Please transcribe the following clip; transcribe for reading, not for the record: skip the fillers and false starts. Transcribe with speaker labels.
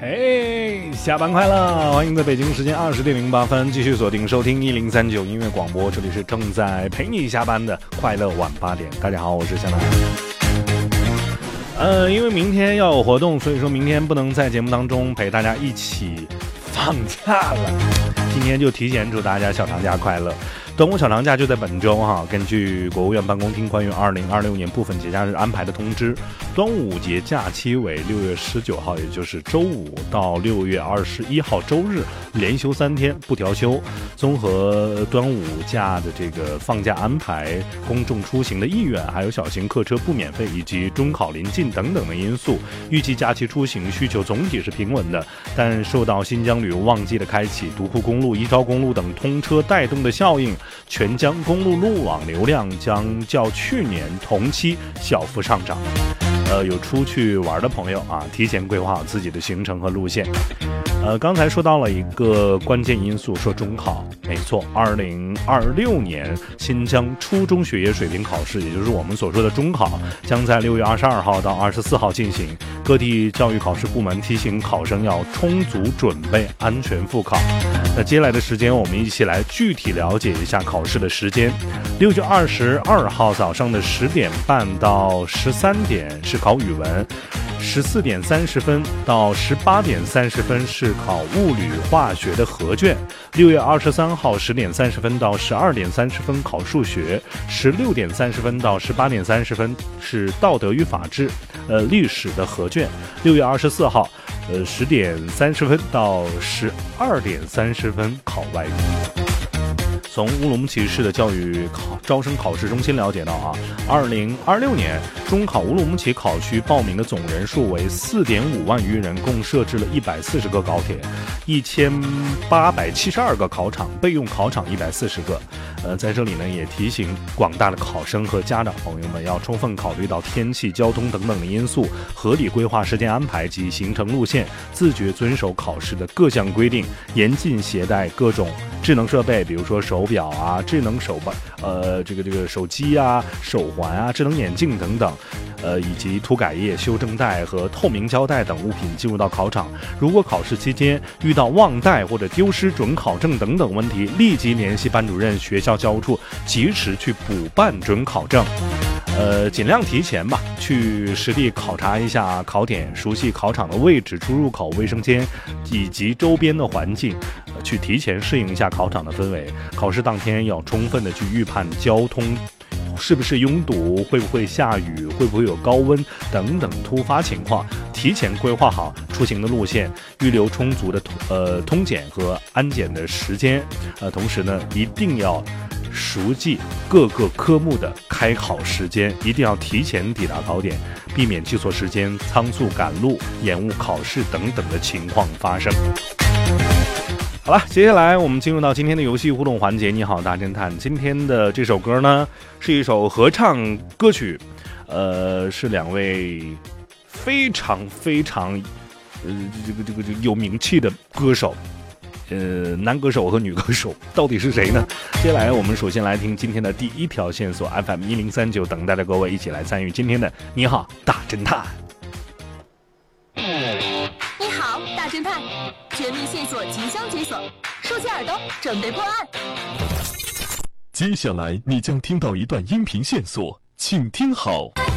Speaker 1: 嘿，下班快乐！欢迎在北京时间20:08继续锁定收听1039音乐广播，这里是正在陪你下班的快乐晚8点。大家好，我是向南。因为明天要有活动，所以说明天不能在节目当中陪大家一起放假了。今天就提前祝大家小长假快乐。端午小长假就在本周哈，根据国务院办公厅关于2026年部分节假日安排的通知，端午节假期为6月19号，也就是周五到6月21号周日，连休3天不调休。综合端午假的这个放假安排、公众出行的意愿，还有小型客车不免费以及中考临近等等的因素，预计假期出行需求总体是平稳的。但受到新疆旅游旺季的开启、独库公路、宜昭公路等通车带动的效应，全疆公路路网流量将较去年同期小幅上涨。有出去玩的朋友啊，提前规划好自己的行程和路线。刚才说到了一个关键因素，说中考，没错，2026年新疆初中学业水平考试，也就是我们所说的中考，将在6月22号到24号进行。各地教育考试部门提醒考生要充足准备，安全复考。那接下来的时间，我们一起来具体了解一下考试的时间。6月22号早上的10点半到13点是考语文，14点30分到18点30分是考物理化学的合卷。6月23号10点30分到12点30分考数学，16点30分到18点30分是道德与法治历史的合卷。6月24号10点30分到12点30分考外语。从乌鲁木齐市的教育招生考试中心了解到啊，2026年中考乌鲁木齐考区报名的总人数为4.5万余人，共设置了140个高铁，1872个考场，备用考场140个。在这里呢，也提醒广大的考生和家长朋友们，要充分考虑到天气、交通等等的因素，合理规划时间安排及行程路线，自觉遵守考试的各项规定，严禁携带各种智能设备，比如说手表啊、智能手办、这个手机啊、手环啊、智能眼镜等等，以及涂改液、修正带和透明胶带等物品进入到考场。如果考试期间遇到忘带或者丢失准考证等等问题，立即联系班主任、学校教务处，及时去补办准考证。尽量提前吧，去实地考察一下考点，熟悉考场的位置、出入口、卫生间以及周边的环境，去提前适应一下考场的氛围。考试当天要充分的去预判交通是不是拥堵，会不会下雨，会不会有高温等等突发情况，提前规划好出行的路线，预留充足的通检和安检的时间。同时呢，一定要熟记各个科目的开考时间，一定要提前抵达考点，避免记错时间、仓促赶路、延误考试等等的情况发生。好了，接下来我们进入到今天的游戏互动环节。你好，大侦探。今天的这首歌呢，是一首合唱歌曲，是两位非常有名气的歌手。男歌手和女歌手到底是谁呢？接下来我们首先来听今天的第一条线索 FM 1039，等待着各位一起来参与今天的你好大侦探。
Speaker 2: 你好大侦探，全民线索即将解锁，竖起耳朵准备破案。
Speaker 3: 接下来你将听到一段音频线索，请听好。